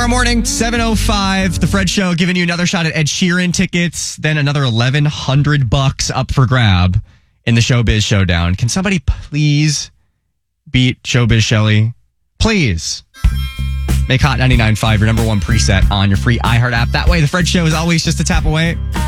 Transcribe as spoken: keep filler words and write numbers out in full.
Tomorrow morning, seven oh five, The Fred Show giving you another shot at Ed Sheeran tickets, then another eleven hundred bucks up for grab in the Showbiz Showdown. Can somebody please beat Showbiz Shelly? Please. Make Hot ninety-nine point five your number one preset on your free iHeart app. That way, The Fred Show is always just a tap away.